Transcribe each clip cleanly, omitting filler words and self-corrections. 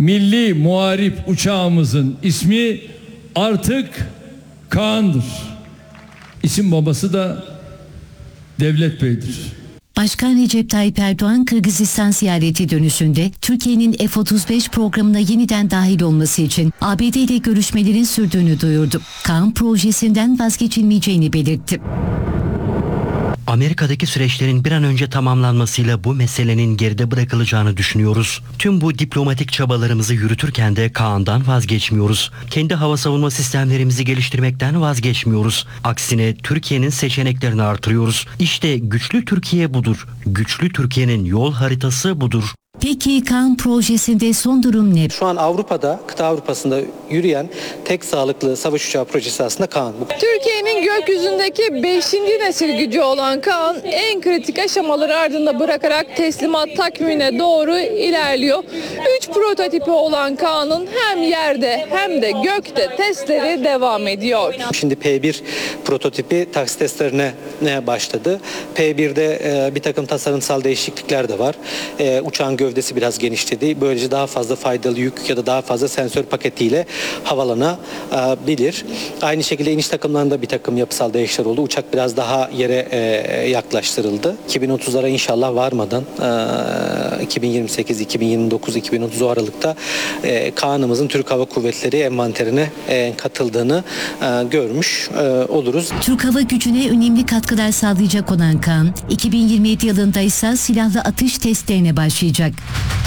milli muharip uçağımızın ismi artık Kaan'dır. İsim babası da Devlet Bey'dir. Başkan Recep Tayyip Erdoğan, Kırgızistan ziyareti dönüşünde Türkiye'nin F-35 programına yeniden dahil olması için ABD ile görüşmelerin sürdüğünü duyurdu. Kaan projesinden vazgeçilmeyeceğini belirtti. Amerika'daki süreçlerin bir an önce tamamlanmasıyla bu meselenin geride bırakılacağını düşünüyoruz. Tüm bu diplomatik çabalarımızı yürütürken de Kaan'dan vazgeçmiyoruz. Kendi hava savunma sistemlerimizi geliştirmekten vazgeçmiyoruz. Aksine Türkiye'nin seçeneklerini artırıyoruz. İşte güçlü Türkiye budur. Güçlü Türkiye'nin yol haritası budur. Peki Kaan projesinde son durum ne? Şu an Avrupa'da, kıta Avrupa'sında yürüyen tek sağlıklı savaş uçağı projesi aslında Kaan. Türkiye'nin gökyüzündeki 5. nesil gücü olan Kaan en kritik aşamaları ardında bırakarak teslimat takvimine doğru ilerliyor. 3 prototipi olan Kaan'ın hem yerde hem de gökte testleri devam ediyor. Şimdi P1 prototipi taksit testlerine başladı. P1'de bir takım tasarımsal değişiklikler de var. Uçağın gövdesi biraz genişledi. Böylece daha fazla faydalı yük ya da daha fazla sensör paketiyle havalanabilir. Aynı şekilde iniş takımlarında bir takım yapısal değişiklikler oldu. Uçak biraz daha yere yaklaştırıldı. 2030'lara inşallah varmadan 2028, 2029, 2030 o aralıkta Kaan'ımızın Türk Hava Kuvvetleri envanterine katıldığını görmüş oluruz. Türk Hava Gücü'ne önemli katkılar sağlayacak olan Kaan, 2027 yılında ise silahlı atış testlerine başlayacak.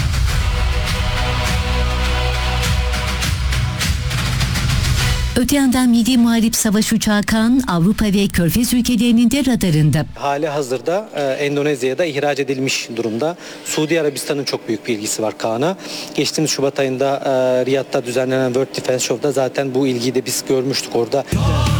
Öte yandan milli muharip savaş uçağı Kaan, Avrupa ve Körfez ülkelerinin de radarında. Hali hazırda Endonezya'da ihraç edilmiş durumda. Suudi Arabistan'ın çok büyük bir ilgisi var Kaan'a. Geçtiğimiz Şubat ayında Riyad'da düzenlenen World Defense Show'da zaten bu ilgiyi de biz görmüştük orada.